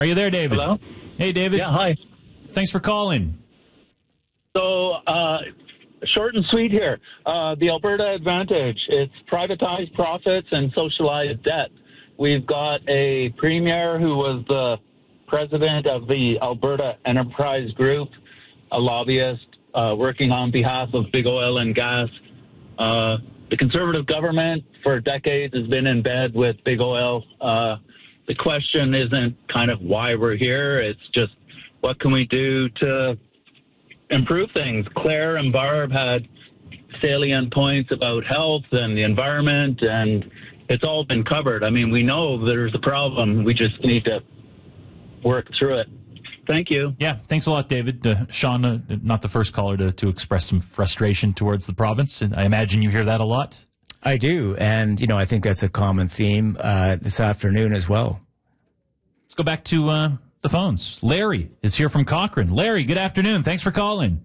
Are you there, David? Hello? Hey, David. Yeah, hi. Thanks for calling. So, short and sweet here. The Alberta Advantage, it's privatized profits and socialized debt. We've got a premier who was the president of the Alberta Enterprise Group, a lobbyist working on behalf of big oil and gas. The Conservative government for decades has been in bed with big oil. The question isn't kind of why we're here. It's just what can we do to improve things. Claire and Barb had salient points about health and the environment, and it's all been covered. I mean, we know there's a problem. We just need to work through it. Thank you. Yeah, thanks a lot, David. Sean, not the first caller to express some frustration towards the province. I imagine you hear that a lot. I do, and I think that's a common theme this afternoon as well. Let's go back to the phones. Larry is here from Cochrane. Larry, good afternoon. Thanks for calling.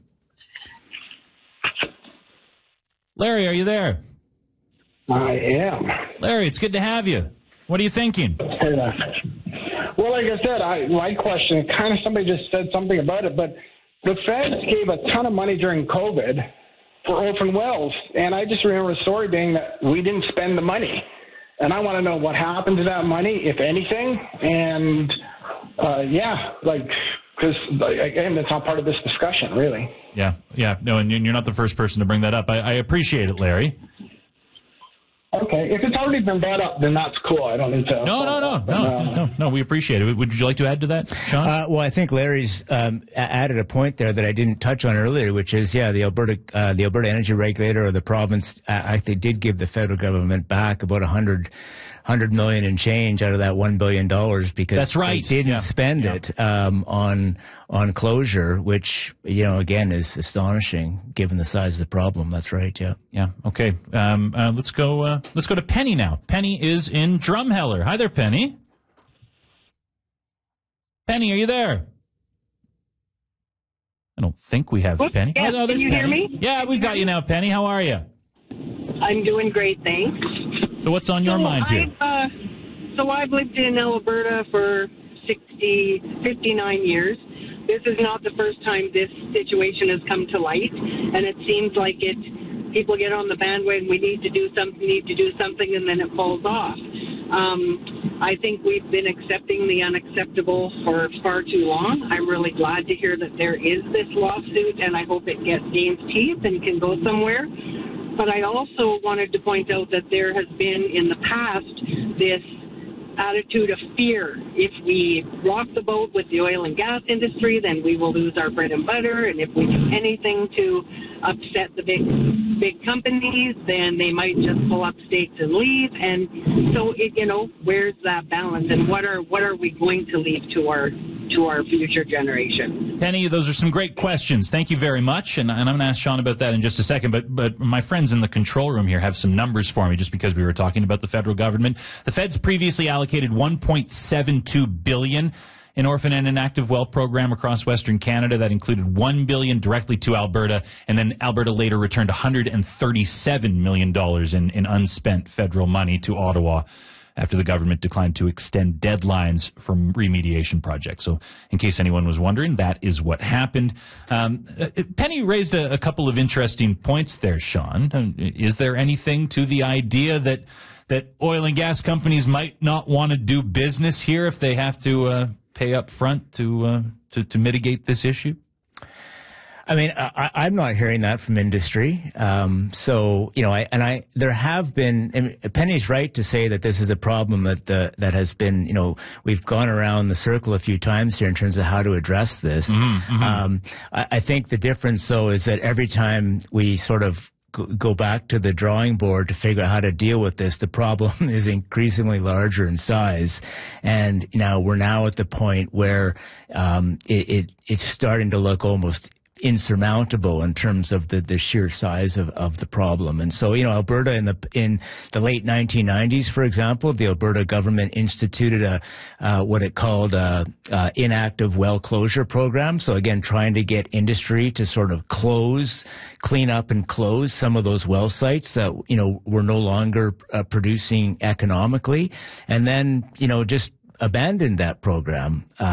Larry, are you there? I am. Larry, it's good to have you. What are you thinking? Well, like I said, my question, kind of somebody just said something about it, but the feds gave a ton of money during COVID for orphan wells, and I just remember the story being that we didn't spend the money. And I want to know what happened to that money, if anything, and because again, that's not part of this discussion, really. Yeah, no, and you're not the first person to bring that up. I appreciate it, Larry. Okay, if it's already been brought up, then that's cool. I don't need to. No. We appreciate it. Would you like to add to that, Sean? Well, I think Larry's added a point there that I didn't touch on earlier, which is the Alberta Energy Regulator or the province actually did give the federal government back about $100 million and change out of that $1 billion because that's right. They didn't spend it on closure, which again is astonishing given the size of the problem. That's right. Yeah. Okay. Let's go to Penny now. Penny is in Drumheller. Hi there, Penny. Penny, are you there? I don't think we have Penny. Yeah, oh, there's can you Penny. hear me? Yeah, we've got you now, Penny. How are you? I'm doing great, thanks. So what's on your mind here? I've lived in Alberta for 59 years. This is not the first time this situation has come to light, and it seems like people get on the bandwagon, we need to do something, and then it falls off. I think we've been accepting the unacceptable for far too long. I'm really glad to hear that there is this lawsuit, and I hope it gains teeth and can go somewhere. But I also wanted to point out that there has been in the past this attitude of fear. If we rock the boat with the oil and gas industry, then we will lose our bread and butter. And if we do anything to upset the big companies, then they might just pull up stakes and leave. And so, where's that balance? And what are we going to leave to our future generation? Penny, those are some great questions. Thank you very much. And I'm going to ask Sean about that in just a second. But my friends in the control room here have some numbers for me just because we were talking about the federal government. The feds previously allocated $1.72 billion in orphan and inactive well program across Western Canada. That included $1 billion directly to Alberta, and then Alberta later returned $137 million in unspent federal money to Ottawa after the government declined to extend deadlines for remediation projects. So in case anyone was wondering, that is what happened. Penny raised a couple of interesting points there, Sean. Is there anything to the idea that oil and gas companies might not want to do business here if they have to pay up front to mitigate this issue? I mean, I'm not hearing that from industry. There have been, Penny's right to say that this is a problem that has been, we've gone around the circle a few times here in terms of how to address this. Mm-hmm. I think the difference, though, is that every time we sort of go back to the drawing board to figure out how to deal with this, the problem is increasingly larger in size. And we're now at the point where it's starting to look almost insurmountable in terms of the sheer size of the problem. And so, Alberta in the late 1990s, for example, the Alberta government instituted what it called inactive well closure program. So again, trying to get industry to sort of clean up and close some of those well sites that, were no longer producing economically, and then, just abandoned that program.